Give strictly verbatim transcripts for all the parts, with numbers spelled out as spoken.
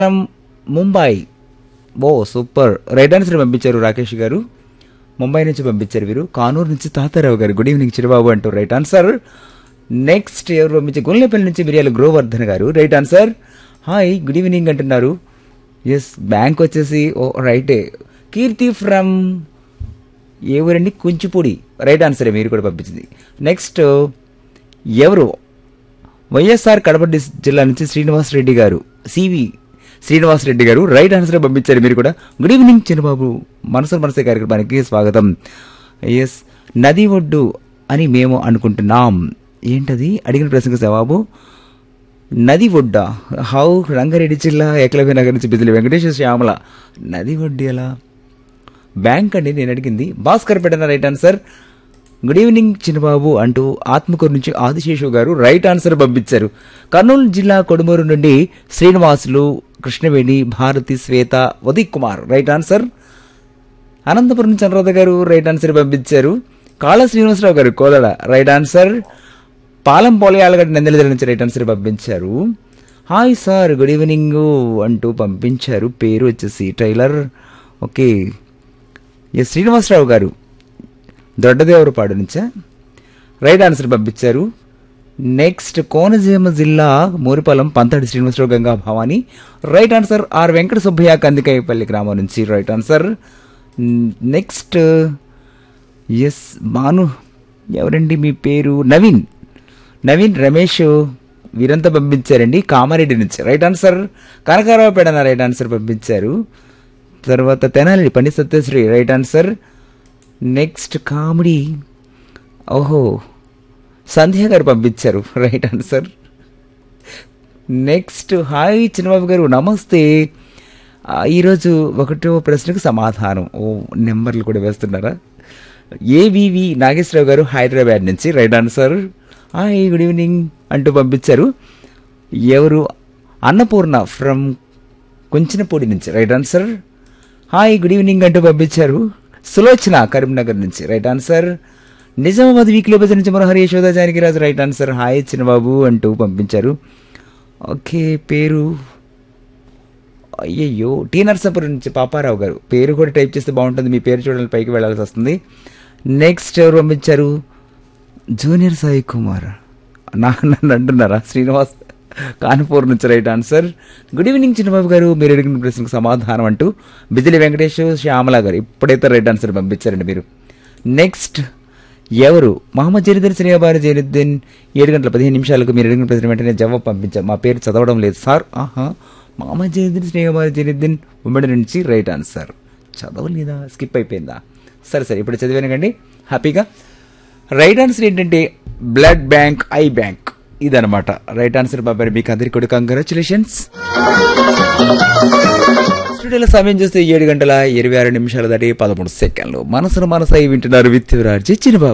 ముంబై. ఓ super, right answer పంపించారు రాకేష్ గారు. ముంబై నుంచి పంపించారు వీరు. కానూరు నుంచి తాతారావు గారు గుడ్ ఈవినింగ్ చిరుబాబు అంటూ రైట్ ఆన్సర్. నెక్స్ట్ ఎవరు పంపించారు? గొల్లపల్లి నుంచి మిరియాల గోవర్ధన్ గారు right answer. Hi good evening అంటున్నారు. ఎస్, బ్యాంక్ వచ్చేసి ఓ రైటే. కీర్తి ఫ్రమ్ ఏ ఊరండి? కుంచిపూడి రైట్ ఆన్సరే మీరు కూడా పంపించింది. నెక్స్ట్ ఎవరు? వైఎస్ఆర్ కడప డిస్- జిల్లా నుంచి శ్రీనివాస్ రెడ్డి గారు, సివి శ్రీనివాస్ రెడ్డి గారు రైట్ ఆన్సర్ పంపించారు మీరు కూడా. గుడ్ ఈవినింగ్ చిన్నబాబు, మనసు మనసే కార్యక్రమానికి స్వాగతం. ఎస్, నది ఒడ్డు అని మేము అనుకుంటున్నాం. ఏంటది? అడిగిన ప్రశ్నకు జవాబు నది ఒడ్డా? హౌ? రంగారెడ్డి జిల్లా ఏకలవ్య నగర్ నుంచి బిజిలి వెంకటేశ్వర శ్యామల. నది ఒడ్డు ఎలా? బ్యాంక్ అండి నేను అడిగింది. భాస్కర్ పెట్టిన రైట్ ఆన్సర్. గుడ్ ఈవినింగ్ చిన్నబాబు అంటూ ఆత్మకూరు నుంచి ఆదిశేషు గారు రైట్ ఆన్సర్ పంపించారు. కర్నూలు జిల్లా కొడుమూరు నుండి శ్రీనివాసులు, కృష్ణవేణి, భారతి, శ్వేత, ఉదిక్ కుమార్ రైట్ ఆన్సర్. అనంతపురం నుంచి అనురాధ గారు రైట్ ఆన్సర్ పంపించారు. కాళ శ్రీనివాసరావు గారు కోదడ రైట్ ఆన్సర్. పాలం పోలయాలగడ్డ నందెల జిల్లా నుంచి రైట్ ఆన్సర్ పంపించారు. హాయ్ సార్ గుడ్ ఈవినింగ్ అంటూ పంపించారు. పేరు వచ్చేసి టైలర్. ఓకే, ఎస్ శ్రీనివాసరావు గారు దొడ్డదేవరపాడు నుంచా రైట్ ఆన్సర్ పంపించారు. నెక్స్ట్ కోనసీమ జిల్లా మూరిపాలెం పంతడి Srinivasarao Ganga Bhavani right answer. Are Venkata Subbaiah Kandikayapalli గ్రామం నుంచి right answer. Next yes Bhanu ఎవరండి మీ పేరు? నవీన్ నవీన్ రమేష్ వీరంతా పంపించారండి కామారెడ్డి నుంచి right answer. Kanakarao Pedana right answer పంపించారు. తర్వాత Tenali Pandit Satyasri right answer. Next comedy ఓహో సంధ్య గారు పంపించారు రైట్ ఆన్సర్. నెక్స్ట్ హాయ్ చిన్నబాబు గారు నమస్తే. ఆ, ఈరోజు ఒకటో ప్రశ్నకు సమాధానం. ఓ నెంబర్లు కూడా వేస్తున్నారా? ఏవివి నాగేశ్వరరావు గారు హైదరాబాద్ నుంచి right answer. Hi good evening అంటూ పంపించారు. ఎవరు? అన్నపూర్ణ ఫ్రమ్ కుంచినపూడి నుంచి right answer. Hi good evening అంటూ పంపించారు. సులోచన కరీంనగర్ నుంచి right answer. Nizamabad weekly Bazar నుంచి మనోహరి Yashoda Janakiraju right answer. Hi చిన్నబాబు అంటూ పంపించారు. ఓకే, పేరు అయ్యయ్యో టీ నర్సాపురం నుంచి పాపారావు గారు. పేరు కూడా టైప్ చేస్తే బాగుంటుంది, మీ పేరు చూడాలని పైకి వెళ్ళాల్సి వస్తుంది. నెక్స్ట్ ఎవరు పంపించారు? జూనియర్ సాయి కుమార్. నా నన్ను అంటున్నారా? శ్రీనివాస్ కాన్పూర్ నుంచి రైట్ ఆన్సర్. గుడ్ ఈవినింగ్ చిన్నబాబు గారు, మీరు అడిగిన ప్రశ్నకు సమాధానం అంటూ బిజిలి వెంకటేష్ శ్యామల గారు ఇప్పుడైతే రైట్ ఆన్సర్ పంపించారండి మీరు. నెక్స్ట్ ఎవరు? మహమ్మద్ జైనుద్దీన్ శ్రీయాబారి జైనుద్దీన్ ఏడు గంటల పదిహేను నిమిషాలకు మీరు అడిగిన ప్రశ్న వెంటనే జవాబు పంపించారు. మా పేరు చదవడం లేదు సార్. ఆహా, మహమ్మద్ జైనుద్దీన్ శ్రీయాబారి జైనుద్దీన్ ఉమ్మడి నుంచి రైట్ ఆన్సర్. చదవలేదా? స్కిప్ అయిపోయిందా? సరే సరే ఇప్పుడు చదివానుకండి హ్యాపీగా. రైట్ ఆన్సర్ ఏంటంటే బ్లడ్ బ్యాంక్, ఐ బ్యాంక్ ఇదనమాట రైట్ ఆన్సర్. బాబాయ్ మీకు అందరికీ కూడా కంగ్రాచులేషన్స్. స్టూడియోలో సమయం చూస్తే ఏడు గంటల ఇరవై ఆరు నిమిషాలు దాటి పదమూడు సెకండ్లు. మనసును మనసై వింటున్నారు విత్ రాజీ చిన్నబాబు.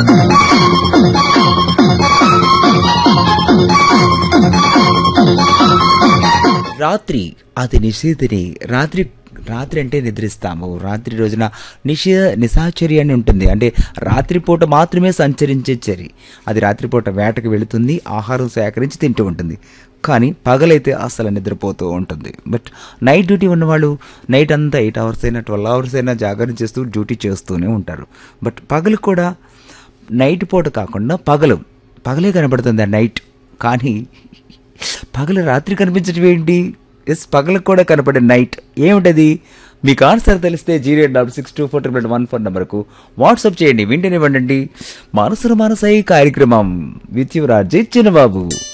రాత్రి అది నిషేధిని. రాత్రి రాత్రి అంటే నిద్రిస్తాము. రాత్రి రోజున నిష నిశాచరి అని ఉంటుంది. అంటే రాత్రిపూట మాత్రమే సంచరించే చరి. అది రాత్రిపూట వేటకు వెళుతుంది, ఆహారం సేకరించి తింటూ ఉంటుంది. కానీ పగలైతే అసలు నిద్రపోతూ ఉంటుంది. బట్ నైట్ డ్యూటీ ఉన్నవాళ్ళు నైట్ అంతా ఎయిట్ అవర్స్ అయినా ట్వెల్వ్ అవర్స్ అయినా జాగరణ చేస్తూ డ్యూటీ చేస్తూనే ఉంటారు. బట్ పగలు కూడా నైట్ పూట కాకుండా పగలు పగలే కనబడుతుంది ఆ నైట్. కానీ పగలు రాత్రి కనిపించడం ఏంటి? ఎస్, పగలకు కూడా కనపడే నైట్ ఏమిటది? మీకు ఆన్సర్ తెలిస్తే zero eight double six two four triple one four నెంబర్కు వాట్సాప్ చేయండి. వింటేనే వండండి మనసును మనసై కార్యక్రమం విత్ యువరాజ్ చిన్నబాబు.